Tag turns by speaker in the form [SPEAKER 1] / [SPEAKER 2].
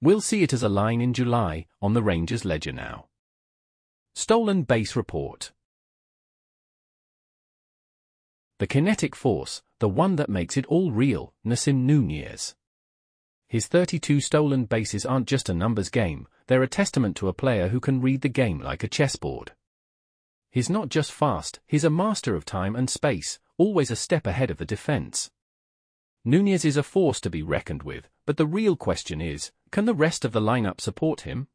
[SPEAKER 1] We'll see it as a line in July on the Rangers ledger now. Stolen base report. The kinetic force, the one that makes it all real, Nasim Nunez. His 32 stolen bases aren't just a numbers game, they're a testament to a player who can read the game like a chessboard. He's not just fast, he's a master of time and space, always a step ahead of the defense. Nunez is a force to be reckoned with, but the real question is, can the rest of the lineup support him?